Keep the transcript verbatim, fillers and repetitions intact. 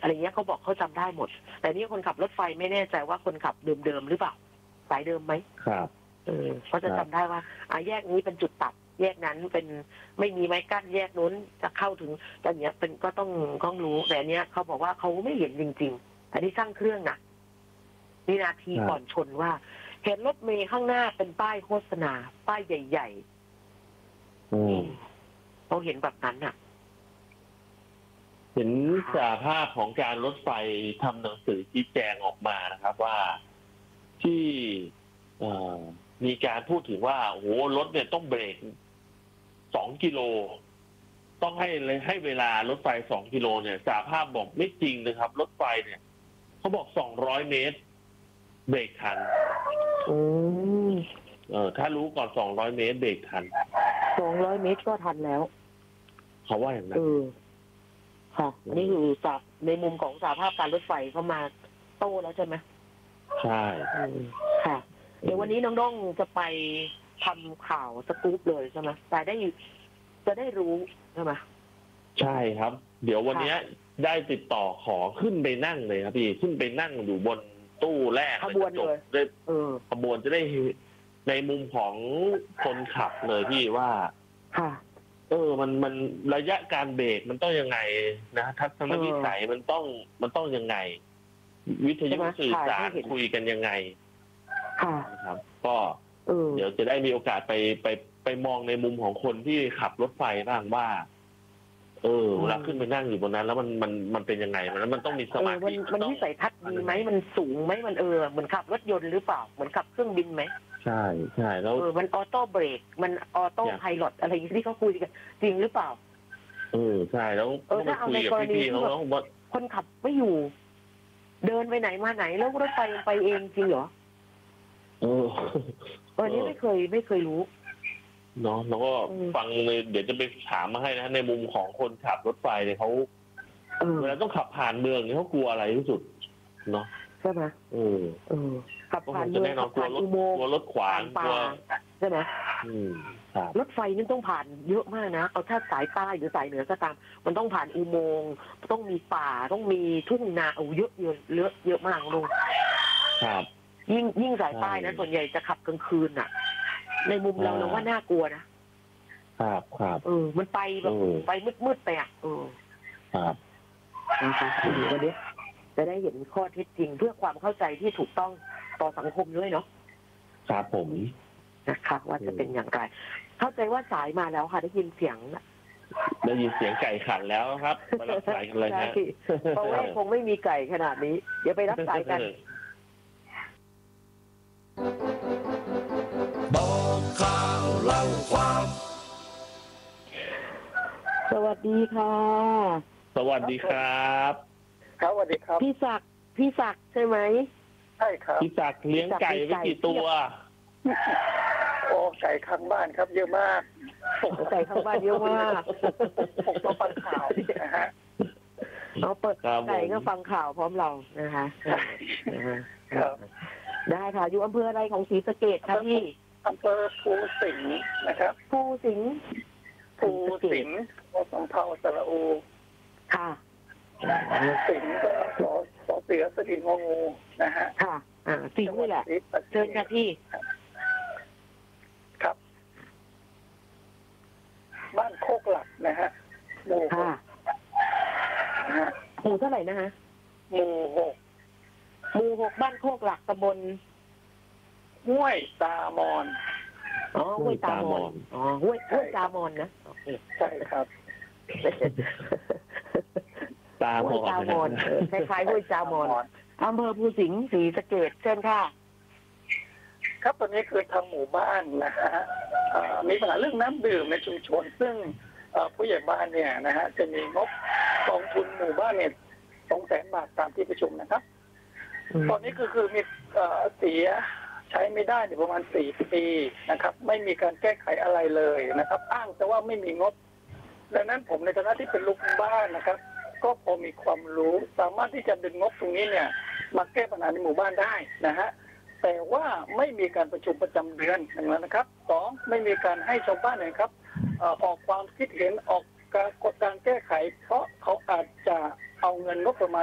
อะไรเงี้ยเขาบอกเขาจำได้หมดแต่นี่คนขับรถไฟไม่แน่ใจว่าคนขับเดิมๆหรือเปล่าสายเดิมไหมครับเออเขาจะจำได้ว่าอ่าแยกนี้เป็นจุดตัดแยกนั้นเป็นไม่มีไม้กั้นแยกนู้นจะเข้าถึงแต่เนี้ยเป็นก็ต้องต้องรู้แต่เนี้ยเขาบอกว่าเขาไม่เห็นจริงๆอันนี้สร้างเครื่องนะวินาทีก่อนชนว่าเห็นรถเมย์ข้างหน้าเป็นป้ายโฆษณาป้ายใหญ่ๆเขาเห็นแบบนั้นอ่ะเห็นสาภาพของการรถไฟทำหนังสือชี้แจงออกมานะครับว่าที่มีการพูดถึงว่าโอ้โหรถเนี่ยต้องเบรกสองกิโลต้องให้เลยให้เวลารถไฟสองกิโลเนี่ยสาภาพบอกไม่จริงนะครับรถไฟเนี่ยเขาบอกสองร้อยเมตรเบรกทันอืมเออถ้ารู้ก่อนสองร้อยเมตรเบรกทันสองร้อยเมตรก็ทันแล้วเขาว่าอย่างนั้นเออค่ะอันนี้คือจากในมุมของสาภาพการรถไฟเข้ามาโต้แล้วใช่ไหมใช่ค่ะเดี๋ยววันนี้น้องด้งจะไปทำข่าวสกู๊ปเลยใช่ไหมแต่ได้จะได้รู้ใช่ไหมใช่ครับเดี๋ยววันนี้ได้ติดต่อขอขึ้นไปนั่งเลยครับพี่ขึ้นไปนั่งอยู่บนตู้แรกขบวนเลยได้ขบวนจะได้ในมุมของคนขับเลยพี่ว่าค่ะเออมันมันระยะการเบรกมันต้องยังไงนะทัศนวิสัยมันต้องมันต้องยังไงวิทยุสื่อสารคุยกันยังไงครับก็เดี๋ยวจะได้มีโอกาสไปไปไปมองในมุมของคนที่ขับรถไฟบ้างว่าเออเวลาขึ้นไปนั่งอยู่บนนั้นแล้วมันมันมันเป็นยังไงมันมันต้องมีสมาธิมันวิสัยทัศน์ดีไหมมันสูงไหมมันเออเหมือนขับรถยนต์หรือเปล่าเหมือนขับเครื่องบินไหมใช่ใช่แล้วเออมันออโต้เบรกมันออโต้ไพลอตอะไรที่เขาคุยกันจริงหรือเปล่าเออใช่แล้วเออถ้าเอาในกรณีที่คนขับไม่อยู่เดินไปไหนมาไหนแล้วรถไฟไปเองจริงเหรอเออเออนี้ไม่เคยไม่เคยรู้เนาะแล้วก็ฟังเลยเดี๋ยวจะไปถามมาให้นะในมุมของคนขับรถไฟเนี่ยเขาเวลาต้องขับผ่านเมืองเนี่ยเขากลัวอะไรที่สุดเนาะใช่ไหมเออเออขับผ่านเมืองขับผ่านอุโมงค์กลัวรถขวางกลัวใช่ไหมอืมรถไฟนี่ต้องผ่านเยอะมากนะเอาถ้าสายใต้หรือสายเหนือก็ตามมันต้องผ่านอุโมงค์ต้องมีป่าต้องมีทุ่งนาโอ้เยอะเยอะเยอะเยอะมากลุงครับยิ่งยิ่งสายใต้นะส่วนใหญ่จะขับกลางคืนอ่ะในมุมเราเราว่าน่ากลัวนะครับครับเออมันไปแบบไปมืดๆไปอ่ะเออครับนะคะวันนี้จะได้เห็นข้อเท็จจริงเพื่อความเข้าใจที่ถูกต้องต่อสังคมด้วยเนาะครับผมนะคะว่าจะเป็นอย่างไรเข้าใจว่าสายมาแล้วค่ะได้ยินเสียงได้ยินเสียงไก่ขันแล้วครับไปรับสายกันเลยนะเพราะว่าคงไม่มีไก่ขนาดนี้เดี๋ยวไปรับสายกันบอกข่าวเล่าความสวัสดีค่ะสวัสดีครับครับสวัสดีครับพี่ศักดิ์พี่ศักดิ์ใช่ไหมใช่ครับพี่ศักดิ์เลี้ยงไก่ไว้กี่ตัวโอ้ไก่ข้างบ้านครับเยอะมากไก่ข้างบ้านเยอะมากผมก็ฟังข่าวนะฮะเราเปิดไก่ก็ฟังข่าวพร้อมเรานะคะครับได้ค่ะอยู่อำเภออะไรของศรีสะเกษครับพี่อำเภอภูสิงห์นะครับภูสิงห์ภูสิงห์สำเภาสระอูค่ะสิงห์ก็สอสอเสือสถิงงงูนะฮะค่ะอ่าสิงห์นี่แหละเชิญค่ะพี่ครับบ้านโคกหลักนะฮะหมู่ค่ะหมู่เท่าไหร่นะฮะหมู่หกหมู่หกบ้านโคกหลักตำบลห้วยตามอนอ๋อห้วยตามอนอ๋อห้วยห้วยตามอนนะใช่ครับตามอนตามอนคล้ายๆห้วยตามอนอำเภอภูสิงห์ศรีสะเกษเชิญค่ะครับตอนนี้คือทางหมู่บ้านนะฮะมีปัญหาเรื่องน้ำดื่มในชุมชนซึ่งผู้ใหญ่บ้านเนี่ยนะฮะจะมีงบกองทุนหมู่บ้านเนี่ยสองแสนบาทตามที่ประชุมนะครับตอนนี้คือคือมีเสียใช้ไม่ได้ประมาณสี่ปีนะครับไม่มีการแก้ไขอะไรเลยนะครับอ้างแต่ว่าไม่มีงบดังนั้นผมในฐานะที่เป็นลูกบ้านนะครับก็พอมีความรู้สามารถที่จะดึงงบตรงนี้เนี่ยมาแก้ปัญหาในหมู่บ้านได้นะฮะแต่ว่าไม่มีการประชุมประจำเดือนอย่างนั้นนะครับสองไม่มีการให้ชาวบ้านนะครับออกความคิดเห็นออกการกดการแก้ไขเพราะเขาอาจจะเอาเงินงบประมาณ